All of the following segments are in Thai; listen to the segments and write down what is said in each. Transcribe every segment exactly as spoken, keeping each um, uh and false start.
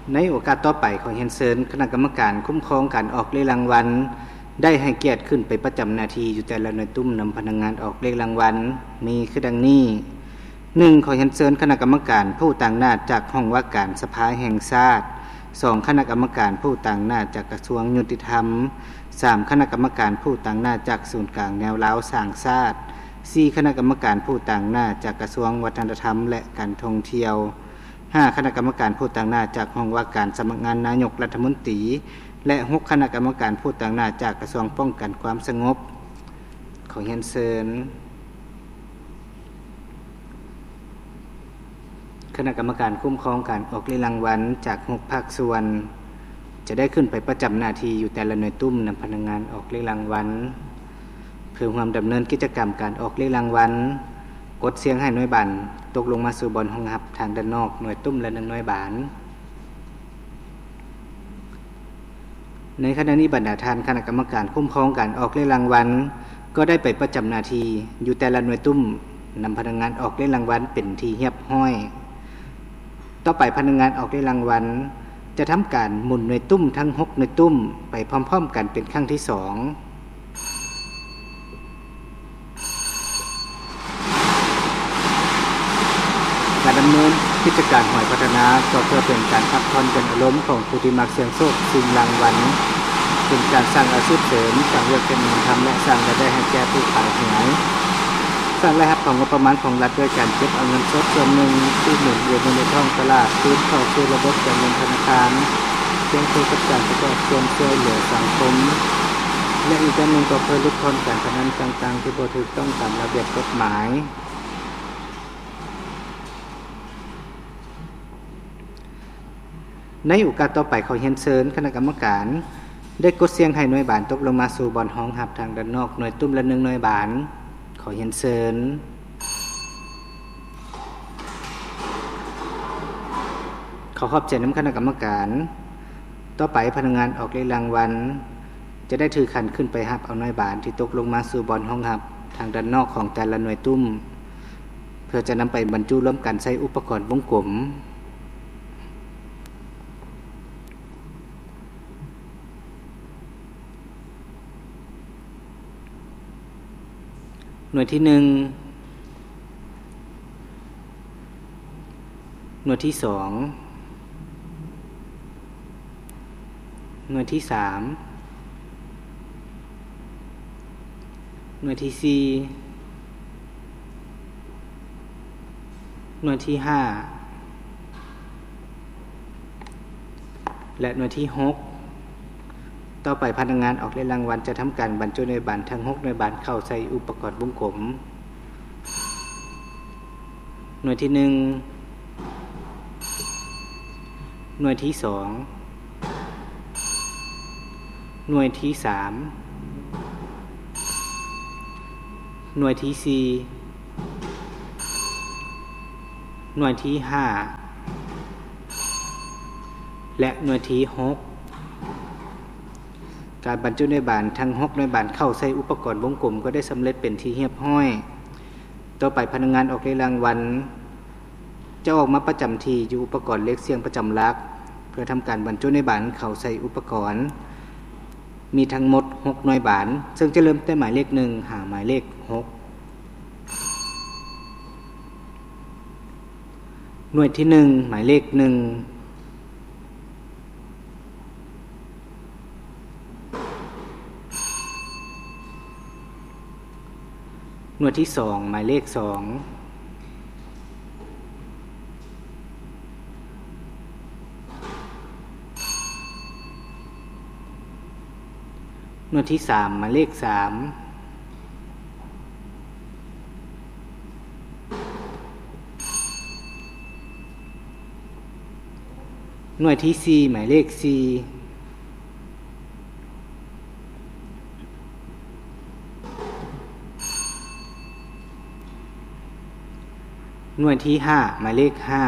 ในโอกาสต่อไปขอเรียนเชิญคณะกรรมการคุ้มครองการออกเลขรางวัลได้ให้เกียรติขึ้นไปประจำหน้าที่อยู่แต่ละหน่วยตุ้มนำพนักงานออกเลขรางวัลมีคือดังนี้หนึ่งขอเรียนเชิญคณะกรรมการผู้ต่างหน้าจากห้องว่าการสภาแห่งชาติสองคณะกรรมการผู้ต่างหน้าจากกระทรวงยุติธรรมสามคณะกรรมการผู้ต่างหน้าจากศูนย์กลางแนวร้าวสร้างชาติสี่คณะกรรมการผู้ต่างหน้าจากกระทรวงวัฒนธรรมและการท่องเที่ยวห้าคณะกรรมการผู้ต่างหน้าจากห้องว่าการสำนักงานนายกรัฐมนตรีและหกคณะกรรมการผู้ต่างหน้าจากกระทรวงป้องกันความสงบขอเรียนเชิญคณะกรรมการคุ้มครองการออกเลขรางวัลจากหกภาคส่วนจะได้ขึ้นไปประจำหน้าที่อยู่แต่ละหน่วยตุ้มนำพนักงานออกเลขรางวัลเพื่อความดำเนินกิจกรรมการออกเลขรางวัลกดเสียงให้หน่วยบันตกลงมาสู่บอลห้องหับทางด้านนอกหน่วยตุ้มและหน่วยบานในขณะนี้บรรดาท่านคณะกรรมการคุ้มครองการออกเลขรางวัลก็ได้ไปประจำหน้าที่อยู่แต่ละหน่วยตุ้มนำพนักงานออกเลขรางวัลเป็นที่เรียบร้อยต่อไปพนักงานออกเลขรางวัลจะทำการหมุนหน่วยตุ้มทั้งหกหน่วยตุ้มไปพร้อมๆกันเป็นครั้งที่สองการดำเนินกิจการหอยพัฒนาก็เพื่อเป็นการพักผ่อนเป็นอารมณ์ของผู้ที่มักเสี่ยงโชคชิงรางวัลเป็นการสร้างอาชีพเสริมสร้างเรื่องเป็นเงินทำและสร้างรายได้ให้แก่ผู้ขายหวยสร้างรายรับของงบประมาณของรัฐด้วยการเก็บเอาเงินสดส่วนหนึ่งที่หมุนเวียนในท้องตลาดคืนเข้าสู่ระบบการเงินธนาคารเพื่อเพื่อการประกอบส่วนช่วยเหลือสังคมและอีกด้านหนึ่งก็เพื่อลดทอนการพนันต่างๆที่บ่ถูกต้องตามระเบียบกฎหมายในโอกาสต่อไปขอเรียนเชิญคณะกรรมการได้กดเสียงให้หน่วยบานตกลงมาสู่บอลห้องหับทางด้านนอกหน่วยตุ้มละหนึ่งหน่วยบานขอเรียนเชิญขอขอบใจน้ำคณะกรรมการต่อไปพนักงานออกเลขรางวัลจะได้ถือขันขึ้นไปหับเอาหน่วยบานที่ตกลงมาสู่บอลห้องหับทางด้านนอกของแต่ละหน่วยตุ้มเพื่อจะนำไปบรรจุร่วมกันใช้อุปกรณ์วงกลมหน่วยที่หนึ่งหน่วยที่สองหน่วยที่สามหน่วยที่สี่หน่วยที่ห้าและหน่วยที่หกต่อไปพนักงานออกเลขรางวัลจะทำการบรรจุหน่วยบานทั้งหกหน่วยบานเข้าใส่อุปกรณ์วงกลมหน่วยที่หนึ่งหน่วยที่สองหน่วยที่สามหน่วยที่สี่หน่วยที่ห้าและหน่วยที่หกการบรรจุหน่วยบานทั้งหกหน่วยบานเข้าใส่อุปกรณ์วงกลมก็ได้สำเร็จเป็นที่เรียบร้อยต่อไปพนักงานออกเลขรางวัลจะออกมาประจำที่อยู่อุปกรณ์เลขเสียงประจำหลักเพื่อทำการบรรจุหน่วยบานเข้าใส่อุปกรณ์มีทั้งหมดหกหน่วยบานซึ่งจะเริ่มแต่หมายเลขหนึ่งหาหมายเลขหกหน่วยที่หนึ่งหมายเลขหนึ่งหน่วยที่สองหมายเลขสองหน่วยที่สามหมายเลขสามหน่วยที่สี่หมายเลขสี่หน่วยที่ห้าหมายเลขห้า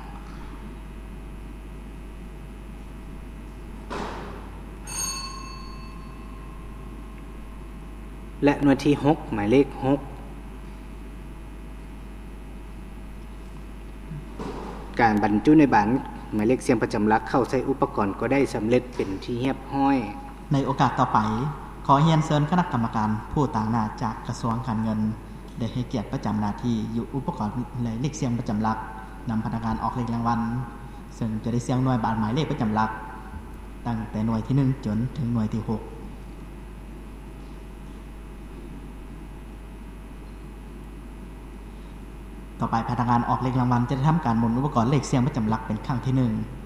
และหน่วยที่หกหมายเลขหก การบรรจุในบันหมายเลขเสียงประจำหลักเข้าใส่อุปกรณ์ก็ได้สำเร็จเป็นที่เรียบร้อยในโอกาสต่อไปขอเรียนเชิญคณะกรรมการผู้ต่างหน้าจากกระทรวงการเงินได้ให้เกียรติประจำหน้าที่อยู่อุปกรณ์หมายเลขเสียงประจำหลักนำพนักงานออกเลขรางวัลซึ่งจะได้เสียงหน่วยบาทหมายเลขประจำหลักตั้งแต่หน่วยที่หนึ่งจนถึงหน่วยที่หกต่อไปพนักงานออกเลขรางวัลจะได้ทำการหมุนอุปกรณ์เลขเสียงประจำหลักเป็นครั้งที่หนึ่ง